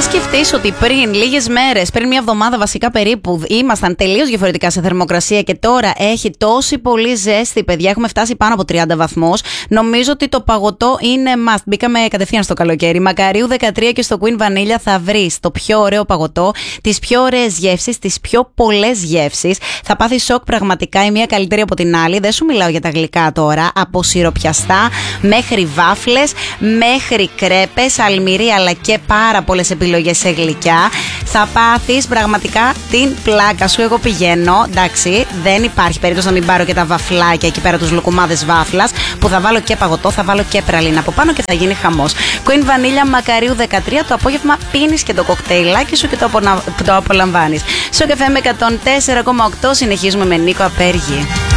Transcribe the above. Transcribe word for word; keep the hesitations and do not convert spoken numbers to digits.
Αν σκεφτείς ότι πριν λίγες μέρες, πριν μια εβδομάδα βασικά περίπου, ήμασταν τελείως διαφορετικά σε θερμοκρασία και τώρα έχει τόση πολύ ζέστη, παιδιά, έχουμε φτάσει πάνω από τριάντα βαθμούς, νομίζω ότι το παγωτό είναι must. Μπήκαμε κατευθείαν στο καλοκαίρι. Μακαρίου δεκατρία και στο Queen Vanilla θα βρεις το πιο ωραίο παγωτό, τις πιο ωραίες γεύσεις, τις πιο πολλές γεύσεις. Θα πάθεις σοκ πραγματικά, η μία καλύτερη από την άλλη. Δεν σου μιλάω για τα γλυκά τώρα, από σιροπιαστά μέχρι βάφλες, μέχρι κρέπες, αλμυρί, αλλά και πάρα πολλές επιλογές σε γλυκιά. Θα πάθεις πραγματικά την πλάκα σου. Εγώ πηγαίνω, εντάξει, δεν υπάρχει περίπτωση να μην πάρω και τα βαφλάκια εκεί πέρα, τους λουκουμάδες βάφλας, που θα βάλω και παγωτό, θα βάλω και πραλίνα από πάνω και θα γίνει χαμός. Queen Vanilla Μακαρίου δεκατρία, το απόγευμα πίνεις και το κοκτέιλάκι σου και το, απονα... το απολαμβάνεις. Στο καφέ με εκατόν τέσσερα κόμμα οκτώ συνεχίζουμε με Νίκο Απέργη.